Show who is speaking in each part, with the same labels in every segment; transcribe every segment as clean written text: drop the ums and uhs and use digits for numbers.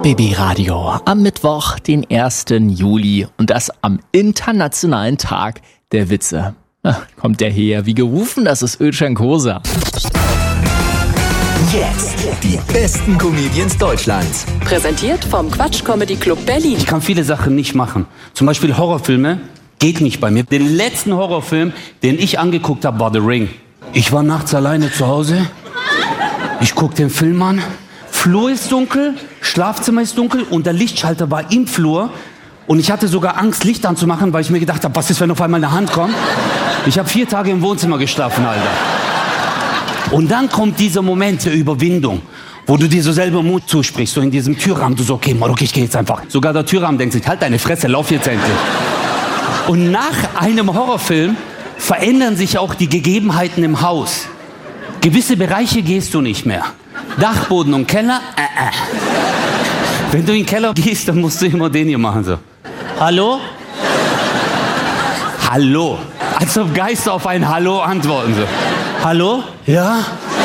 Speaker 1: BB Radio am Mittwoch, den 1. Juli und das am Internationalen Tag der Witze. Kommt der her wie gerufen, das ist Özcan Kosa.
Speaker 2: Jetzt die besten Comedians Deutschlands.
Speaker 3: Präsentiert vom Quatsch Comedy Club Berlin.
Speaker 4: Ich kann viele Sachen nicht machen. Zum Beispiel Horrorfilme, geht nicht bei mir. Den letzten Horrorfilm, den ich angeguckt habe, war The Ring. Ich war nachts alleine zu Hause. Ich guck den Film an. Flur ist dunkel, Schlafzimmer ist dunkel und der Lichtschalter war im Flur. Und ich hatte sogar Angst, Licht anzumachen, weil ich mir gedacht habe, was ist, wenn auf einmal eine Hand kommt? Ich habe 4 Tage im Wohnzimmer geschlafen, Alter. Und dann kommt dieser Moment der Überwindung, wo du dir so selber Mut zusprichst, so in diesem Türrahmen. Du so, okay, Marok, ich gehe jetzt einfach. Sogar der Türrahmen denkt sich, halt deine Fresse, lauf jetzt endlich. Und nach einem Horrorfilm verändern sich auch die Gegebenheiten im Haus. Gewisse Bereiche gehst du nicht mehr. Dachboden und Keller, Wenn du in den Keller gehst, dann musst du immer den hier machen, so. Hallo? Hallo. Als ob Geister auf ein Hallo antworten, so. Hallo? Ja?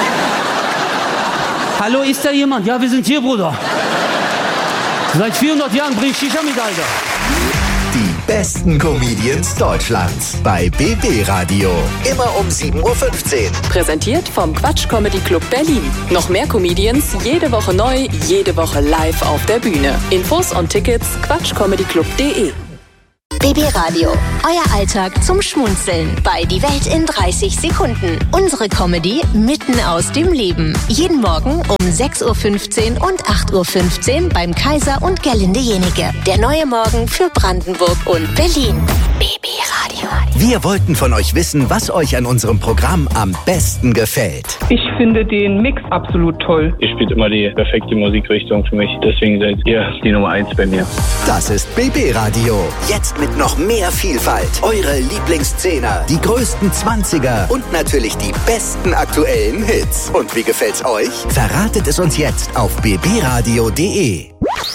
Speaker 4: Hallo, ist da jemand? Ja, wir sind hier, Bruder. Seit 400 Jahren bring ich Shisha mit, Alter.
Speaker 2: Die besten Comedians Deutschlands bei BB Radio. Immer um 7.15 Uhr.
Speaker 3: Präsentiert vom Quatsch Comedy Club Berlin. Noch mehr Comedians, jede Woche neu, jede Woche live auf der Bühne. Infos und Tickets quatschcomedyclub.de.
Speaker 5: BB Radio, euer Alltag zum Schmunzeln bei Die Welt in 30 Sekunden. Unsere Comedy mitten aus dem Leben. Jeden Morgen um 6.15 Uhr und 8.15 Uhr beim Kaiser und Gerlinde Jenike. Der neue Morgen für Brandenburg und Berlin. BB Radio.
Speaker 2: Wir wollten von euch wissen, was euch an unserem Programm am besten gefällt.
Speaker 6: Ich finde den Mix absolut toll.
Speaker 7: Ihr spielt immer die perfekte Musikrichtung für mich. Deswegen seid ihr die Nummer 1 bei mir.
Speaker 2: Das ist BB Radio. Jetzt mit noch mehr Vielfalt. Eure Lieblingsszene, die größten 20er und natürlich die besten aktuellen Hits. Und wie gefällt's euch? Verratet es uns jetzt auf bbradio.de.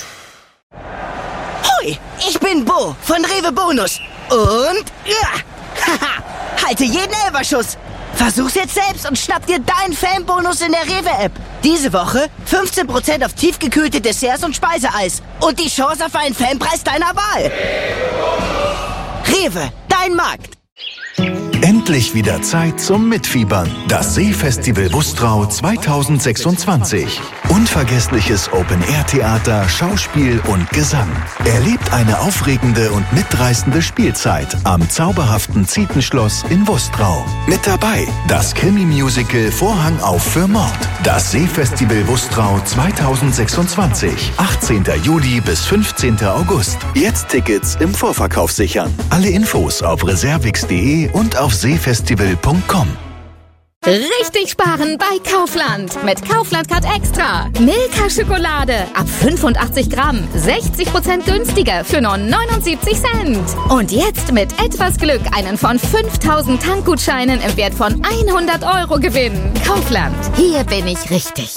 Speaker 8: Hoi, ich bin Bo von Rewe Bonus. Und halte jeden Elferschuss. Versuch's jetzt selbst und schnapp dir deinen Fanbonus in der Rewe-App. Diese Woche 15% auf tiefgekühlte Desserts und Speiseeis. Und die Chance auf einen Fanpreis deiner Wahl. Rewe, dein Markt.
Speaker 9: Endlich wieder Zeit zum Mitfiebern. Das Seefestival Wustrau 2026. Unvergessliches Open-Air-Theater, Schauspiel und Gesang. Erlebt eine aufregende und mitreißende Spielzeit am zauberhaften Zietenschloss in Wustrau. Mit dabei das Krimi-Musical Vorhang auf für Mord. Das Seefestival Wustrau 2026. 18. Juli bis 15. August. Jetzt Tickets im Vorverkauf sichern. Alle Infos auf reservix.de und auf seefestival.com.
Speaker 10: Richtig sparen bei Kaufland. Mit Kaufland Card Extra. Milka Schokolade ab 85 Gramm. 60% günstiger für nur 79 Cent. Und jetzt mit etwas Glück einen von 5000 Tankgutscheinen im Wert von 100 € gewinnen. Kaufland. Hier bin ich richtig.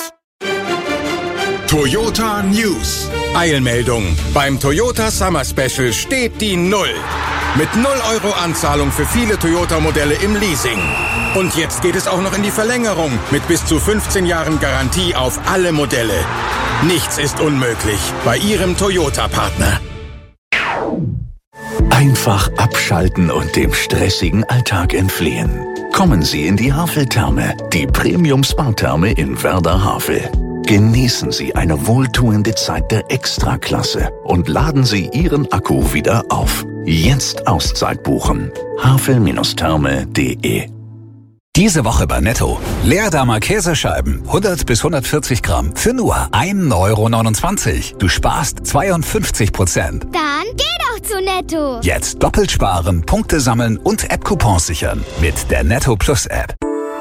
Speaker 11: Toyota News. Eilmeldung. Beim Toyota Summer Special steht die 0. Mit 0 € Anzahlung für viele Toyota-Modelle im Leasing. Und jetzt geht es auch noch in die Verlängerung mit bis zu 15 Jahren Garantie auf alle Modelle. Nichts ist unmöglich bei Ihrem Toyota-Partner.
Speaker 9: Einfach abschalten und dem stressigen Alltag entfliehen. Kommen Sie in die Havel-Therme, die Premium-Spa-Therme in Werder-Havel. Genießen Sie eine wohltuende Zeit der Extraklasse und laden Sie Ihren Akku wieder auf. Jetzt Auszeit buchen. havel-therme.de.
Speaker 12: Diese Woche bei Netto. Leerdamer Käsescheiben, 100 bis 140 Gramm, für nur 1,29 €. Du sparst 52%.
Speaker 13: Dann geh doch zu Netto.
Speaker 12: Jetzt doppelt sparen, Punkte sammeln und App-Coupons sichern. Mit der Netto Plus App.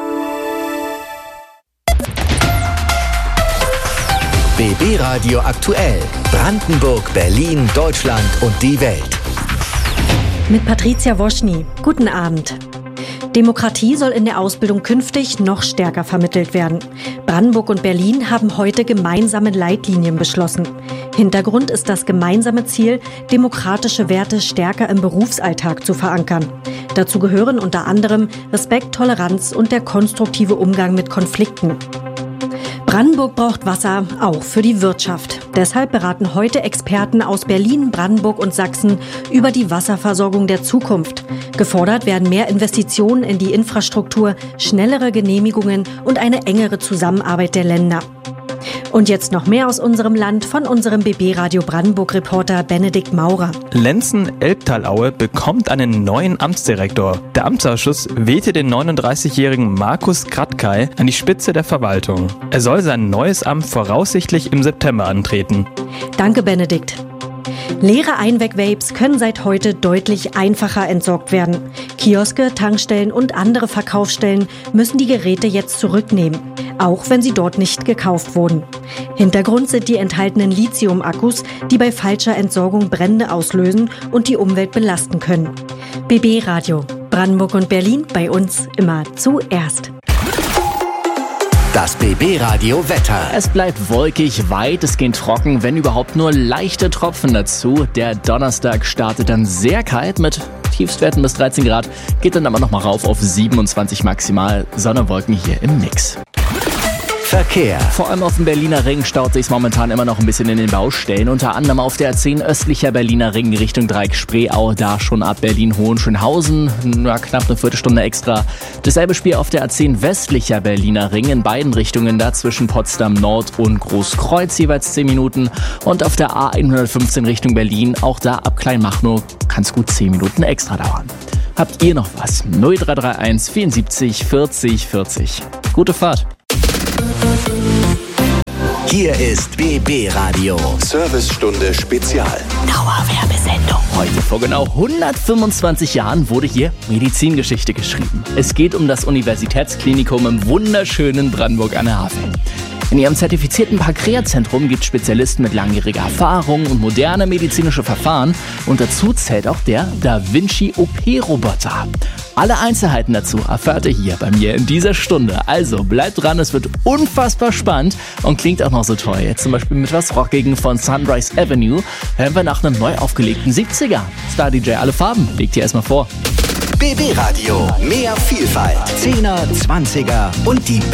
Speaker 2: BB Radio aktuell. Brandenburg, Berlin, Deutschland und die Welt.
Speaker 14: Mit Patricia Woschny. Guten Abend. Demokratie soll in der Ausbildung künftig noch stärker vermittelt werden. Brandenburg und Berlin haben heute gemeinsame Leitlinien beschlossen. Hintergrund ist das gemeinsame Ziel, demokratische Werte stärker im Berufsalltag zu verankern. Dazu gehören unter anderem Respekt, Toleranz und der konstruktive Umgang mit Konflikten. Brandenburg braucht Wasser, auch für die Wirtschaft. Deshalb beraten heute Experten aus Berlin, Brandenburg und Sachsen über die Wasserversorgung der Zukunft. Gefordert werden mehr Investitionen in die Infrastruktur, schnellere Genehmigungen und eine engere Zusammenarbeit der Länder. Und jetzt noch mehr aus unserem Land von unserem BB Radio Brandenburg-Reporter Benedikt Maurer.
Speaker 15: Lenzen-Elbtalaue bekommt einen neuen Amtsdirektor. Der Amtsausschuss wählte den 39-jährigen Markus Kratkay an die Spitze der Verwaltung. Er soll sein neues Amt voraussichtlich im September antreten.
Speaker 14: Danke, Benedikt. Leere Einweg-Vapes können seit heute deutlich einfacher entsorgt werden. Kioske, Tankstellen und andere Verkaufsstellen müssen die Geräte jetzt zurücknehmen, auch wenn sie dort nicht gekauft wurden. Hintergrund sind die enthaltenen Lithium-Akkus, die bei falscher Entsorgung Brände auslösen und die Umwelt belasten können. BB Radio, Brandenburg und Berlin, bei uns immer zuerst.
Speaker 2: Das BB-Radio Wetter.
Speaker 1: Es bleibt wolkig, weitestgehend trocken, wenn überhaupt nur leichte Tropfen dazu. Der Donnerstag startet dann sehr kalt mit Tiefstwerten bis 13 Grad, geht dann aber nochmal rauf auf 27 maximal. Sonne, Wolken hier im Mix.
Speaker 2: Verkehr.
Speaker 1: Vor allem auf dem Berliner Ring staut sich momentan immer noch ein bisschen in den Baustellen. Unter anderem auf der A10 östlicher Berliner Ring Richtung Dreieck-Spreeau, da schon ab Berlin-Hohenschönhausen, knapp eine Viertelstunde extra. Dasselbe Spiel auf der A10 westlicher Berliner Ring in beiden Richtungen, da zwischen Potsdam Nord und Großkreuz jeweils 10 Minuten. Und auf der A115 Richtung Berlin, auch da ab Kleinmachnow, kann es gut 10 Minuten extra dauern. Habt ihr noch was? 0331 74 40 40. Gute Fahrt.
Speaker 2: Hier ist BB Radio.
Speaker 9: Servicestunde Spezial.
Speaker 1: Dauerwerbesendung. Heute vor genau 125 Jahren wurde hier Medizingeschichte geschrieben. Es geht um das Universitätsklinikum im wunderschönen Brandenburg an der Havel. In ihrem zertifizierten Pankreaszentrum gibt es Spezialisten mit langjähriger Erfahrung und moderne medizinische Verfahren. Und dazu zählt auch der Da Vinci OP-Roboter. Alle Einzelheiten dazu erfahrt ihr hier bei mir in dieser Stunde. Also bleibt dran, es wird unfassbar spannend und klingt auch noch so toll. Jetzt zum Beispiel mit was Rockigem von Sunrise Avenue hören wir nach einem neu aufgelegten 70er. Star DJ Alle Farben legt hier erstmal vor.
Speaker 2: BB Radio, mehr Vielfalt. 10er, 20er und die